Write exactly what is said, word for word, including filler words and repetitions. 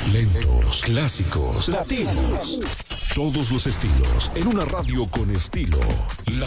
lentos, clásicos, latinos. Todos los estilos en una radio con estilo. La